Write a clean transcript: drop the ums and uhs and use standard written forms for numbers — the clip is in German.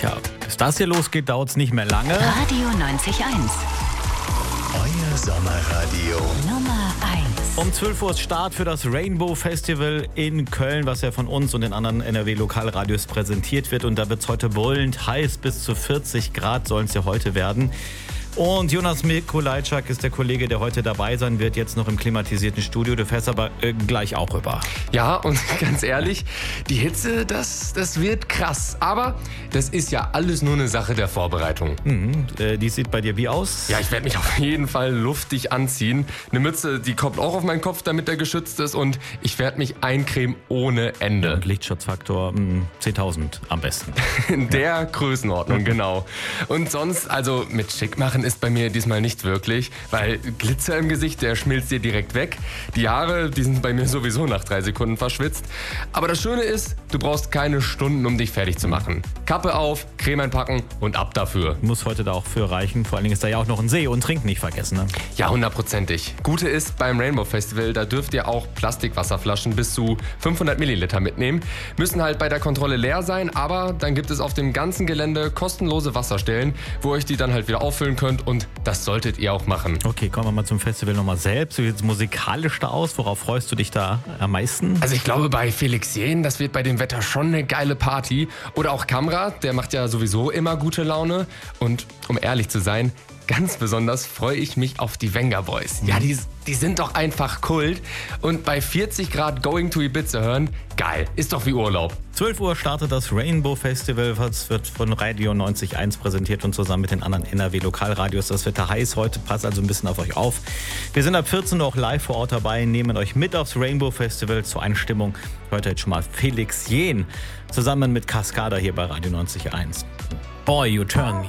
Tja, bis das hier losgeht, dauert es nicht mehr lange. Radio 90.1. Euer Sommerradio. Nummer 1. Um 12 Uhr ist Start für das Rainbow Festival in Köln, was ja von uns und den anderen NRW-Lokalradios präsentiert wird. Und da wird es heute brüllend heiß, bis zu 40 Grad sollen es ja heute werden. Und Jonas Mikulajczak ist der Kollege, der heute dabei sein wird, jetzt noch im klimatisierten Studio. Du fährst aber gleich auch rüber. Ja, und ganz ehrlich, die Hitze, das wird krass. Aber das ist ja alles nur eine Sache der Vorbereitung. Die sieht bei dir wie aus? Ja, ich werde mich auf jeden Fall luftig anziehen. Eine Mütze, die kommt auch auf meinen Kopf, damit der geschützt ist. Und ich werde mich eincremen ohne Ende. Und Lichtschutzfaktor 10.000 am besten. In der Größenordnung, genau. Und sonst, also mit schick machen ist bei mir diesmal nicht wirklich, weil Glitzer im Gesicht, der schmilzt dir direkt weg. Die Haare, die sind bei mir sowieso nach 3 Sekunden verschwitzt. Aber das Schöne ist, du brauchst keine Stunden, um dich fertig zu machen. Kappe auf, Creme einpacken und ab dafür. Muss heute da auch für reichen. Vor allen Dingen ist da ja auch noch ein See und Trinken nicht vergessen, ne? Ja, 100%. Gute ist, beim Rainbow Festival, da dürft ihr auch Plastikwasserflaschen bis zu 500 Milliliter mitnehmen. Müssen halt bei der Kontrolle leer sein, aber dann gibt es auf dem ganzen Gelände kostenlose Wasserstellen, wo ihr euch die dann halt wieder auffüllen könnt und das solltet ihr auch machen. Okay, kommen wir mal zum Festival nochmal selbst. Wie sieht es musikalisch da aus? Worauf freust du dich da am meisten? Also ich glaube, bei Felix Jähn, das wird bei dem Wetter schon eine geile Party. Oder auch Kamrat, der macht ja sowieso immer gute Laune. Und um ehrlich zu sein, ganz besonders freue ich mich auf die Venga Boys. Ja, die sind doch einfach Kult. Und bei 40 Grad Going to Ibiza hören, geil, ist doch wie Urlaub. 12 Uhr startet das Rainbow Festival. Das wird von Radio 90.1 präsentiert und zusammen mit den anderen NRW-Lokalradios. Das Wetter heiß heute, passt also ein bisschen auf euch auf. Wir sind ab 14 Uhr auch live vor Ort dabei, nehmen euch mit aufs Rainbow Festival zur Einstimmung. Hört jetzt schon mal Felix Jähn zusammen mit Cascada hier bei Radio 90.1. Boy, you turn me